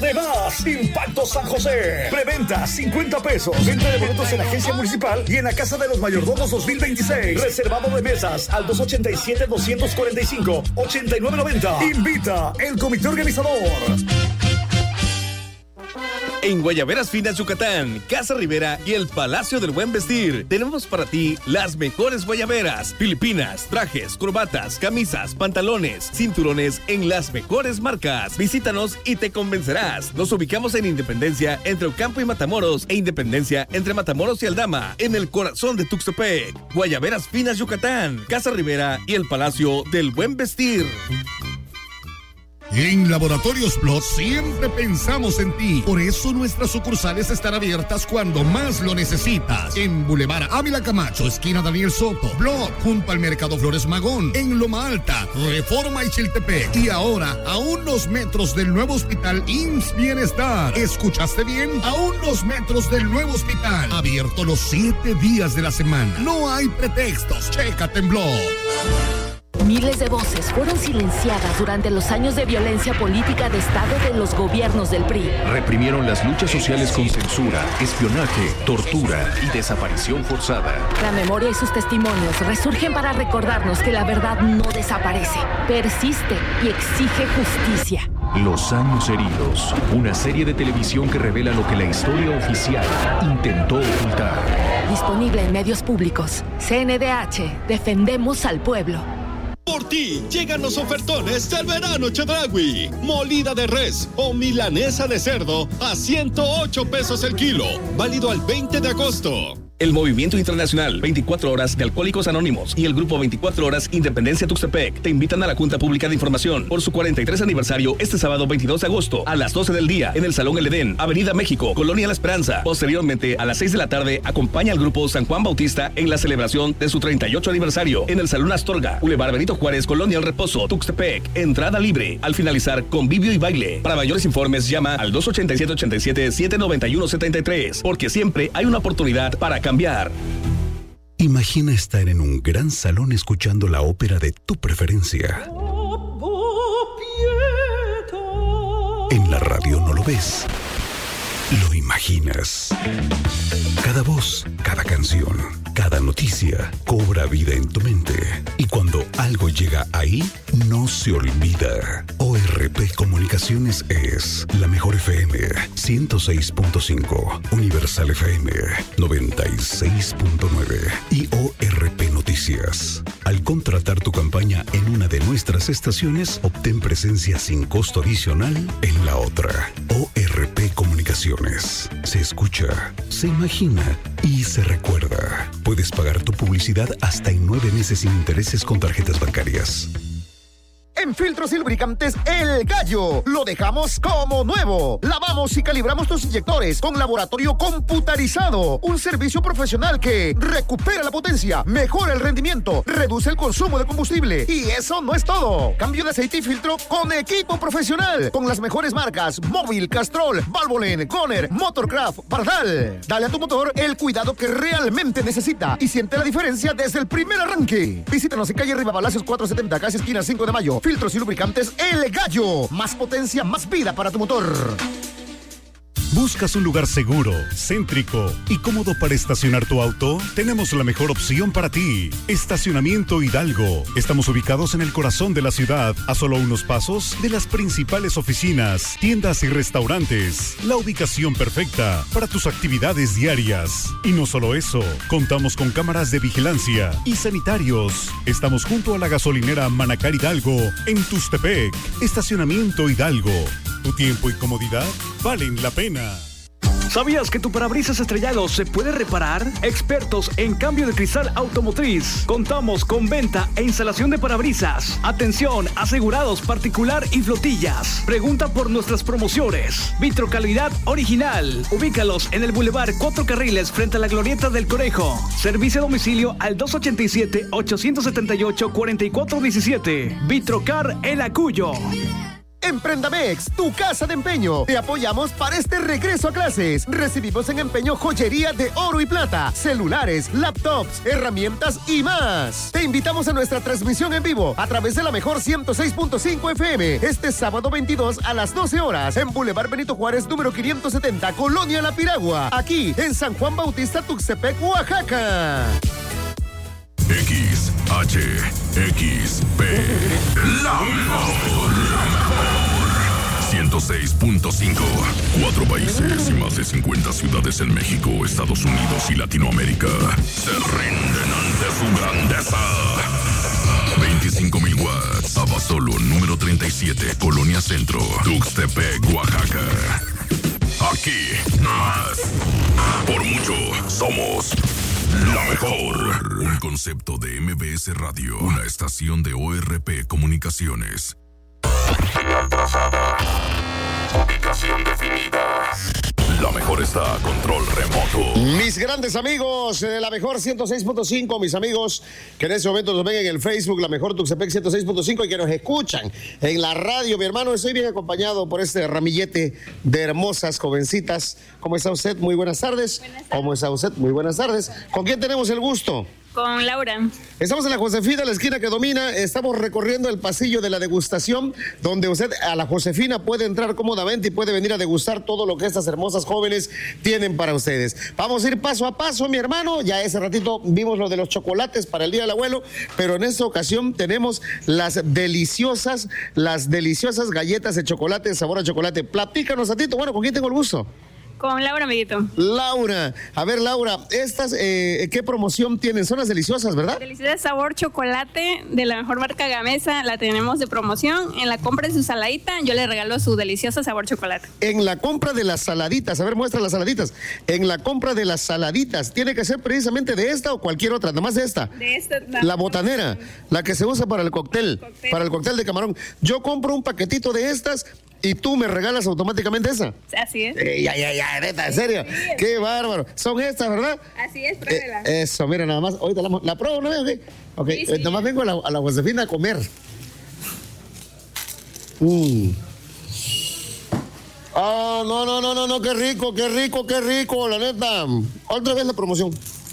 de más. Impacto San José. Preventa 50 pesos. Venta de boletos en la agencia municipal y en la Casa de los Mayordomos 2026. Reservado de mesas al 287-245-8990. Invita el comité organizador. En Guayaberas Finas Yucatán, Casa Rivera y el Palacio del Buen Vestir, tenemos para ti las mejores guayaberas, filipinas, trajes, corbatas, camisas, pantalones, cinturones en las mejores marcas. Visítanos y te convencerás. Nos ubicamos en Independencia entre Ocampo y Matamoros e Independencia entre Matamoros y Aldama, en el corazón de Tuxtepec. Guayaberas Finas Yucatán, Casa Rivera y el Palacio del Buen Vestir. En Laboratorios Blood siempre pensamos en ti. Por eso nuestras sucursales están abiertas cuando más lo necesitas. En Boulevard Ávila Camacho, esquina Daniel Soto. Blood, junto al Mercado Flores Magón. En Loma Alta, Reforma y Chiltepec. Y ahora, a unos metros del nuevo hospital IMSS Bienestar. ¿Escuchaste bien? A unos metros del nuevo hospital. Abierto los 7 días de la semana. No hay pretextos. Chécate en Blood. Miles de voces fueron silenciadas durante los años de violencia política de Estado de los gobiernos del PRI. Reprimieron las luchas sociales con censura, espionaje, tortura y desaparición forzada. La memoria y sus testimonios resurgen para recordarnos que la verdad no desaparece, persiste y exige justicia. Los años heridos, una serie de televisión que revela lo que la historia oficial intentó ocultar. Disponible en medios públicos. CNDH, defendemos al pueblo. Por ti llegan los ofertones del verano Chedraui. Molida de res o milanesa de cerdo a 108 pesos el kilo. Válido al 20 de agosto. El Movimiento Internacional 24 Horas de Alcohólicos Anónimos y el Grupo 24 Horas Independencia Tuxtepec te invitan a la Junta Pública de Información por su 43 aniversario este sábado 22 de agosto a las 12 del día en el Salón El Edén, Avenida México, Colonia La Esperanza. Posteriormente, a las 6 de la tarde, acompaña al Grupo San Juan Bautista en la celebración de su 38 aniversario en el Salón Astorga, Boulevard Benito Juárez, Colonia El Reposo, Tuxtepec. Entrada libre. Al finalizar, convivio y baile. Para mayores informes, llama al 287-87-791-73, porque siempre hay una oportunidad para cambiar. Imagina estar en un gran salón escuchando la ópera de tu preferencia. En la radio no lo ves, lo imaginas. Cada voz, cada canción, cada noticia cobra vida en tu mente. Y cuando algo llega ahí, no se olvida. ORP Comunicaciones es la mejor FM 106.5, Universal FM 96.9 y ORP Noticias. Al contratar tu campaña en una de nuestras estaciones, obtén presencia sin costo adicional en la otra. ORP Comunicaciones. Se escucha, se imagina y se recuerda. Puedes pagar tu publicidad hasta en 9 meses sin intereses con tarjetas bancarias. En Filtros y Lubricantes El Gallo lo dejamos como nuevo. Lavamos y calibramos tus inyectores con laboratorio computarizado. Un servicio profesional que recupera la potencia, mejora el rendimiento, reduce el consumo de combustible. Y eso no es todo. Cambio de aceite y filtro con equipo profesional. Con las mejores marcas Móvil, Castrol, Valvoline, Goner, Motorcraft, Bardal. Dale a tu motor el cuidado que realmente necesita y siente la diferencia desde el primer arranque. Visítanos en calle Rivapalacios 470, casi esquina 5 de mayo. Filtros y Lubricantes El Gallo. Más potencia, más vida para tu motor. ¿Buscas un lugar seguro, céntrico y cómodo para estacionar tu auto? Tenemos la mejor opción para ti. Estacionamiento Hidalgo. Estamos ubicados en el corazón de la ciudad, a solo unos pasos de las principales oficinas, tiendas y restaurantes. La ubicación perfecta para tus actividades diarias. Y no solo eso, contamos con cámaras de vigilancia y sanitarios. Estamos junto a la gasolinera Manacar Hidalgo, en Tuxtepec. Estacionamiento Hidalgo. Tu tiempo y comodidad valen la pena. ¿Sabías que tu parabrisas estrellado se puede reparar? Expertos en cambio de cristal automotriz. Contamos con venta e instalación de parabrisas. Atención, asegurados particular y flotillas. Pregunta por nuestras promociones. Vitrocalidad original. Ubícalos en el Boulevard 4 Carriles frente a la Glorieta del Conejo. Servicio a domicilio al 287-878-4417. Vitrocar El Acuyo. Emprendamex, tu casa de empeño. Te apoyamos para este regreso a clases. Recibimos en empeño joyería de oro y plata, celulares, laptops, herramientas y más. Te invitamos a nuestra transmisión en vivo a través de la mejor 106.5 FM este sábado 22 a las 12 horas en Boulevard Benito Juárez, número 570, Colonia La Piragua, aquí en San Juan Bautista, Tuxtepec, Oaxaca. XHXP, la mejor. 106.5. 4 países y más de 50 ciudades en México, Estados Unidos y Latinoamérica se rinden ante su grandeza. 25,000 watts. Abasolo, número 37, Colonia Centro, Tuxtepec, Oaxaca. Aquí, más. Por mucho, somos la mejor. Un concepto de MBS Radio, una estación de ORP Comunicaciones. Atrasada. Ubicación definida. La mejor está a control remoto. Mis grandes amigos de la mejor 106.5, mis amigos que en este momento nos ven en el Facebook, la mejor Tuxtepec 106.5 y que nos escuchan en la radio. Mi hermano, estoy bien acompañado por este ramillete de hermosas jovencitas. ¿Cómo está usted? Muy buenas tardes. ¿Cómo está usted? Muy buenas tardes. ¿Con quién tenemos el gusto? Con Laura. Estamos en la Josefina, la esquina que domina. Estamos recorriendo el pasillo de la degustación, donde usted a la Josefina puede entrar cómodamente y puede venir a degustar todo lo que estas hermosas jóvenes tienen para ustedes. Vamos a ir paso a paso, mi hermano. Ya ese ratito vimos lo de los chocolates para el Día del Abuelo, pero en esta ocasión tenemos las deliciosas galletas de chocolate, sabor a chocolate. Platícanos, Tito. Bueno, ¿con quién tengo el gusto? Con Laura, amiguito. Laura, a ver, Laura, estas, ¿qué promoción tienen? Son las deliciosas, ¿verdad? Deliciosas sabor chocolate de la mejor marca Gamesa, la tenemos de promoción. En la compra de su saladita, yo le regalo su deliciosa sabor chocolate. En la compra de las saladitas, a ver, muestra las saladitas. En la compra de las saladitas, ¿tiene que ser precisamente de esta o cualquier otra? Nada más de esta. De esta. La botanera, la que se usa para el cóctel, para el cóctel de camarón. Yo compro un paquetito de estas y tú me regalas automáticamente esa. Así es. Ya, neta, en serio. Sí, qué bárbaro. Son estas, ¿verdad? Así es, pruébela. Eso, mira, nada más. Ahorita la pruebo, ¿no? Ok, sí. Nada más vengo a la Josefina a comer. Ah, no, qué rico, la neta. Otra vez la promoción.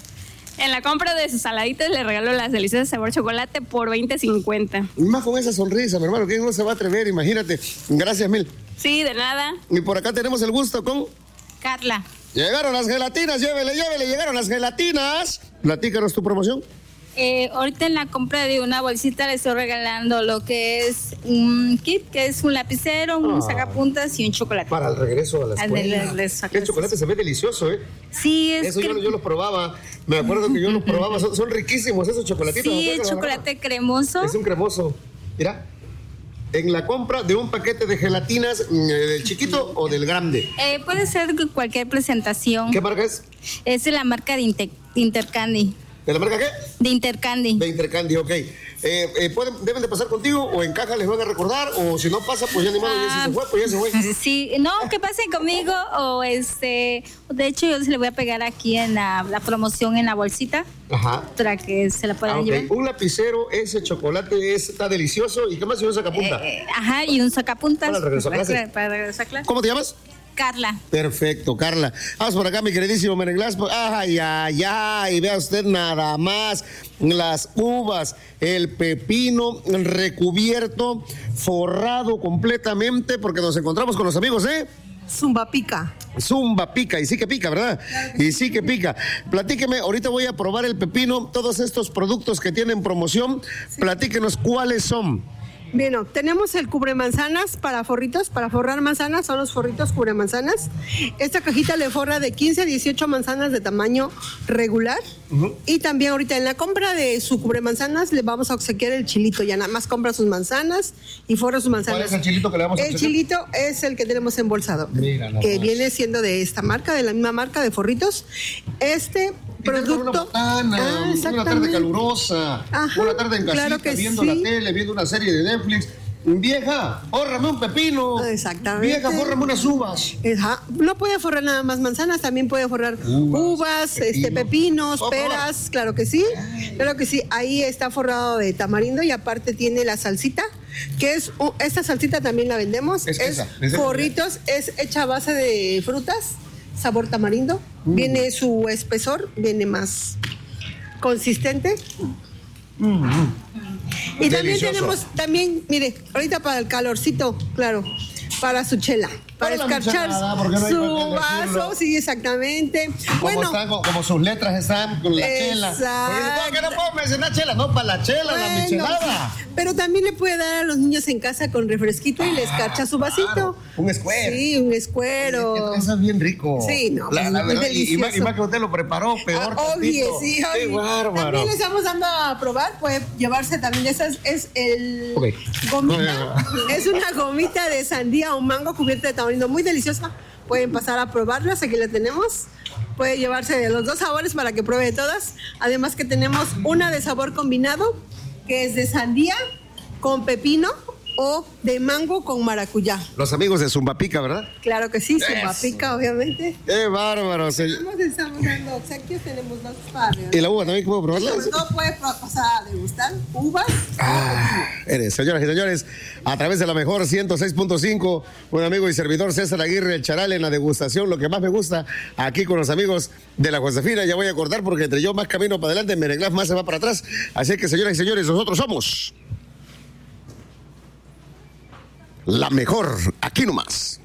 En la compra de sus saladitas le regalo las deliciosas sabor chocolate por $20.50. Más con esa sonrisa, mi hermano, ¿quién no se va a atrever? Imagínate. Gracias mil. Sí, de nada. Y por acá tenemos el gusto con Carla. Llegaron las gelatinas, llévele, llegaron las gelatinas. Platícanos tu promoción. Ahorita en la compra de una bolsita le estoy regalando lo que es un kit, que es un lapicero, un sacapuntas y un chocolate. Para el regreso a la escuela. El chocolate se ve delicioso, ¿eh? Sí, eso yo los probaba. Me acuerdo que yo los probaba. Son riquísimos esos chocolatitos. Sí, es chocolate cremoso. Es un cremoso. Mira. En la compra de un paquete de gelatinas, ¿del chiquito o del grande? Puede ser cualquier presentación. ¿Qué marca es? Es de la marca de Intercandy. ¿De la marca qué? De Intercandy. De Intercandy, ok. ¿Deben de pasar contigo o en caja les van a recordar? O si no pasa, pues ya ni modo, ya si se fue, pues ya se fue. Sí, no, que pasen conmigo o de hecho yo se le voy a pegar aquí en la promoción en la bolsita. Ajá. Para que se la puedan llevar. Un lapicero, ese chocolate está delicioso. ¿Y qué más? Y un sacapunta. Ajá, y un sacapuntas. Para regresar a clase. Para regresar a clase. ¿Cómo te llamas? Carla. Perfecto, Carla. Vamos por acá, mi queridísimo Merenglás. Ay, vea usted nada más las uvas, el pepino recubierto, forrado completamente, porque nos encontramos con los amigos, Zumba Pica. Zumba Pica, y sí que pica, ¿verdad? Y sí que pica. Platíqueme, ahorita voy a probar el pepino, todos estos productos que tienen promoción, platíquenos cuáles son. Bueno, tenemos el cubremanzanas para forritos, para forrar manzanas, son los forritos cubremanzanas. Esta cajita le forra de 15 a 18 manzanas de tamaño regular. Y también ahorita en la compra de su cubremanzanas le vamos a obsequiar el chilito. Ya nada más compra sus manzanas y forra sus manzanas. ¿Cuál es el chilito que le vamos a obsequiar? El chilito es el que tenemos embolsado. Mira, que viene siendo de esta marca, de la misma marca de forritos. Este producto. Una tarde calurosa, una tarde en casita, claro viendo la tele, viendo una serie de Netflix. Vieja, fórrame un pepino. Exactamente. Vieja, fórrame unas uvas. No puede forrar nada más manzanas, también puede forrar uvas, pepinos, peras, claro que sí. Claro que sí, ahí está forrado de tamarindo y aparte tiene la salsita, que es, esta salsita también la vendemos. Es forritos, es hecha a base de frutas, sabor tamarindo. Viene su espesor, viene más consistente. Y también tenemos, mire, ahorita para el calorcito, claro, para su chela, para escarchar su vaso, sí, exactamente. Como sus letras están con la chela. ¿Por qué no puedo mencionar chela? No, para la chela, la michelada. Pero también le puede dar a los niños en casa con refresquito y le escarcha su vasito. Un escuero. Sí, un escuero. Eso es bien rico. Sí, no, la verdad, y más que usted lo preparó, peor. Obvio, sí, qué bárbaro. También le estamos dando a probar, puede llevarse también, es el gomita. Es una gomita de sandía o mango cubierta de tamarindo, muy deliciosa. Pueden pasar a probarlas, aquí la tenemos. Puede llevarse de los dos sabores para que pruebe de todas. Además que tenemos una de sabor combinado, que es de sandía con pepino o de mango con maracuyá. Los amigos de Zumbapica, ¿verdad? Claro que sí, Zumbapica, obviamente. ¡Qué bárbaro! Estamos dando obsequios, tenemos dos pares. ¿Y la uva también puedo probarla? No puede pasar a degustar uvas. Señoras y señores, a través de la mejor 106.5, un amigo y servidor César Aguirre, el Charal, en la degustación, lo que más me gusta, aquí con los amigos de la Josefina. Ya voy a cortar porque entre yo más camino para adelante, Merenglaf más se va para atrás. Así que, señoras y señores, nosotros somos la mejor, aquí nomás.